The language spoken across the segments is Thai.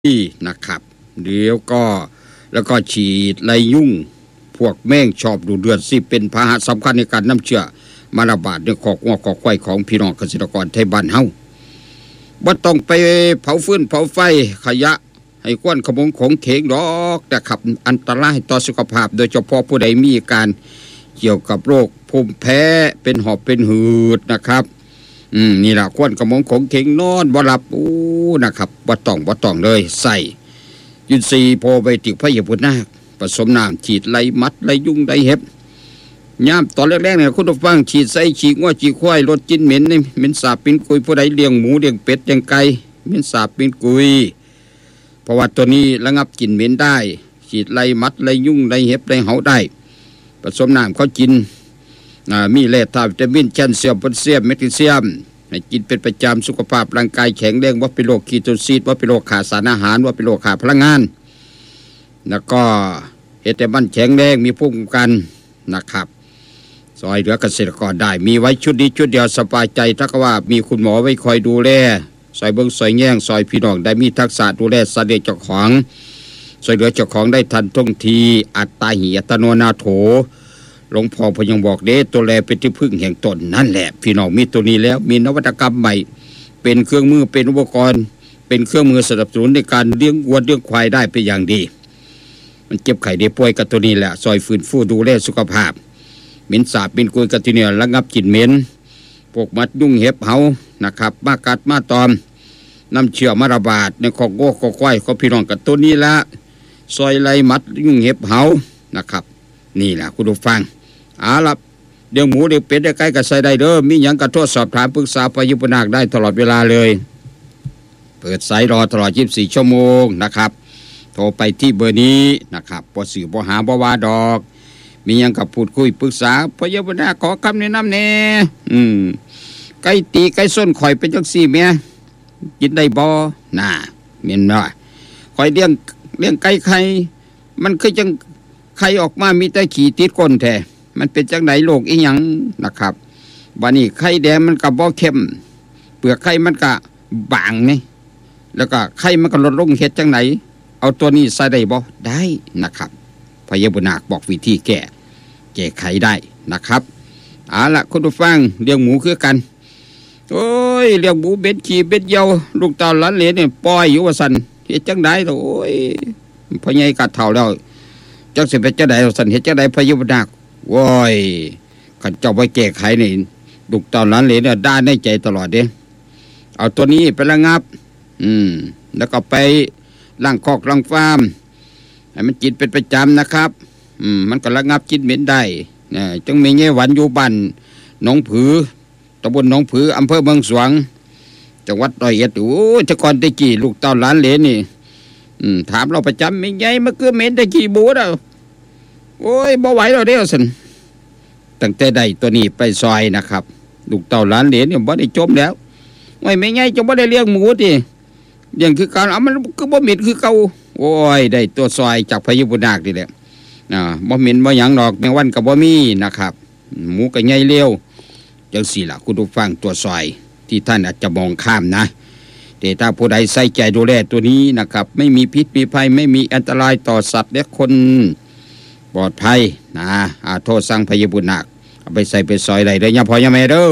นะครับเดี๋ยวก็แล้วก็ฉีดไล่ยุ่งพวกแม่งชอบดูเดือดสิเป็นพาหะสำคัญในการนำเชื้อมาระบาดในคอกงัวคอกควายของพี่น้องเกษตรกรไทยบ้านเฮาบ่ต้องไปเผาฟืนเผาไฟขยะให้ควนขมงของเขงดอกนะครับอันตรายต่อสุขภาพโดยเฉพาะผู้ใดมีอาการเกี่ยวกับโรคภูมิแพ้เป็นหอบเป็นหืดนะครับนี่ล่ะควนขมงของเขงนอนบ่หลับนะครับบ่ต้องเลยใส่ยุนซีโพไบติกพยาพุนาคผสมน้ำฉีดไล่มัดไล่ยุ่งไล่เห็บย่ามตอนแรกๆเนี่ยคุณผู้ฟังฉีดใส่ฉีกงัวฉีกควายลดกลิ่นเหม็นนี่เหม็นสาบเป็นกุยผู้ใดเลี้ยงหมูเลี้ยงเป็ดเลี้ยงไก่เหม็นสาบเป็นกุยเพราะว่าตัวนี้ระงับกลิ่นเหม็นได้ฉีดไล่มัดไล่ยุ่งไล่เห็บไล่เหาได้ผสมน้ำเขากินมีแร่ธาตุวิตามินแคลเซียมโพแทสเซียมแมกนีเซียมให้กินเป็นประจำสุขภาพร่างกายแข็งแรงว่าเป็นโรคคีโตซิสว่าเป็นโรคขาดสารอาหารว่าเป็นโรคขาดพลังงานแล้วก็เฮ็ดให้มันแข็งแรงมีภูมิคุ้มกันนะครับซอยเหลือเกษตรกรได้มีไว้ชุดนี้ชุดเดียวสบายใจถ้าก็ว่ามีคุณหมอไว้คอยดูแลซอยเบิ่งซอยแย่งซอยพี่น้องได้มีทักษะดูแลสัตว์เลี้ยงเจ้าของซอยเหลือเจ้าของได้ทันท่วงทีอัตตาหิอัตโนนาโถหลวงพ่อพยังบอกเด้ตัวแลเป็นที่พึ่งแห่งตนนั่นแหละพี่น้องมีตัวนี้แล้วมีนวัตกรรมใหม่เป็นเครื่องมือเป็นอุปกรณ์เป็นเครื่องมือสนับสนุนในการเลี้ยงวัวเลี้ยงควายได้เป็นอย่างดีมันเจ็บไข้ได้ป่วยกับตัวนี้แหละซอยฟื้นฟูดูแลสุขภาพเหม็นสาบเป็นกุยกับตัวนี้ระงับกลิ่นเหม็นพวกมัดยุ่งเห็บเหานะครับมากัดมาตอมน้ำเชื้อมาระบาดในคอกโง่คอกควายของพี่น้องกับตัวนี้ละซอยไล่มัดยุ่งเห็บเหานะครับนี่แหละคุณผู้ฟังลับเดี๋ยวหมูเดี๋ยวเป็ดเดี๋ยวไก่ก็ใส่ได้เด้อมีหยังก็โทรสอบถามปรึกษาพยุพนาคได้ตลอดเวลาเลยเปิดสายรอตลอด24ชั่วโมงนะครับโทรไปที่เบอร์นี้นะครับบ่สื่อบ่หาบ่ว่าดอกมีหยังก็พูดคุยปรึกษาพยุพนาคขอคำแนะนำแน่ไก่ตีไก่ส้นข่อยเป็นจังซี่แม่กินได้บ่น่ะแม่นบ่ข่อยเลี้ยงไก่ไข่มันคือจังไข่ออกมามีแต่ขี้ติดก้นแท้มันเป็นจังไหนโรคอีหยังนะครับบัดนี้ไข่แดงมันก็บ่เข้มเปลือกไข่มันก็บางนี่แล้วก็ไข่มันก็ลดลงเฮ็ดจังไหนเอาตัวนี้ใส่ได้บ่ได้นะครับพยาบาลบอกวิธีแก้ไขได้นะครับล่ะคุณผู้ฟังเลี้ยงหมูคือกันโอ้ยเลี้ยงหมูเบ็ดขี้เบ็ดเหยี่ยวลูกเต่าหลานเหลนนี่ปล่อยอยู่ว่าซั่นเฮ็ดจังได๋โอ้ยพ่อใหญ่กัดเฒ่าแล้วจักสิเป็นจังได๋ซั่นเฮ็ดจังได๋พยาบาลโว้ยขันเจ้าไปแก้ไขนี่ลูกเต่าหลานเหลนเนี่ยได้ในใจตลอดเด้เอาตัวนี้ไประงับแล้วก็ไปล้างคอกล้างฟาร์มให้มันกินเป็นประจำนะครับมันก็ระงับกินเหม็นได้จังมีเงี้ยหวันอยู่บ้านหนองผือตำบลหนองผืออำเภอเมืองสวงจังหวัดร้อยเอ็ดโอ้แต่ก่อนได้กี่ลูกเต่าหลานเหลนนี่ถามเราประจำมีไงมันคือเหม็นได้กี่บูดอ่ะโอ้ยบ่ไหวแล้วเด้อสันตั้งแต่ใดตัวนี้ไปซอยนะครับลูกเต่าหลานเหลนเนี่ยบ่ได้จมแล้วไม่ไงจะบ่ได้เลี้ยงหมูติเลี้ยงคือการมันคือบ่เหม็นคือเก่าโอ้ยได้ตัวซอยจากพยุพนาคนี่แหละบ่เหม็นบ่หยังดอกแมงวันก็บ่มีนะครับหมูก็ใหญ่เร็วจังซี่ล่ะคุณผู้ฟังตัวซอยที่ท่านอาจจะมองข้ามนะแต่ถ้าผู้ใดใส่ใจดูแลตัวนี้นะครับไม่มีพิษมีภัยไม่มีอันตรายต่อสัตว์และคนปลอดภัยนะโทษสั่งพยาบุญนักเอาไปใส่ไปซอยได้เด้อยามพ่อยามแม่เด้อ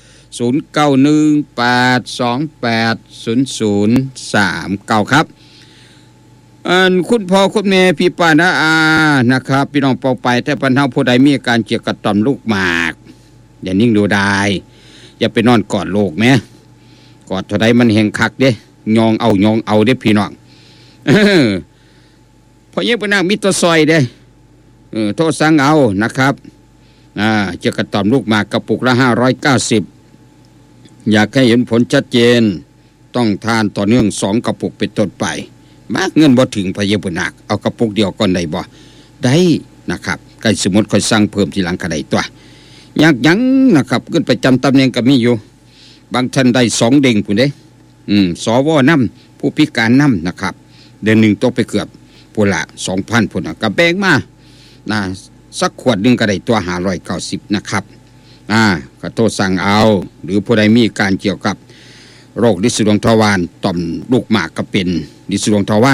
0918280039ครับคุณพ่อคุณแม่พี่ป้าน้าอานะครับพี่น้องเป่าไปแต่ปัญหาผู้ใดมีอาการเกี่ยวกับต่อมลูกหมากอย่านิ่งดูดายอย่าไปนอนกอดโลกแม่กอดเท่าใดมันแห่งคักเด้ยองเอาเด้พี่น้องพอเย็บไปนั่งมิตรซอยเด้โทษสั่งเอานะครับเจ้ากระต่อมลูกหมากกระปุกละ590อยากให้เห็นผลชัดเจนต้องทานต่อเนื่อง2กระปุกเป็นต้นไปมากเงินบ่ถึงพยาบาลเอากระปุกเดียวก่อนได้บ่ได้นะครับใกล้สมมุติค่อยสั่งเพิ่มทีหลังก็ได้ตัวอยากหยังนะครับเงินประจำตำแหน่งก็มีอยู่บางท่านได้2เด้งพุ่นเด้สวนำผู้พิการนำนะครับเดือนนึงตกไปเกือบพุ่นละ 2,000 พุ่นก็แบ่งมาสักขวดนึงก็ได้ตัว590นะครับก็โทรสั่งเอาหรือผู้ใดมีการเกี่ยวกับโรคลิ้นดวงทวารต่อมลูกหมากก็เป็นดิสดวงทวาร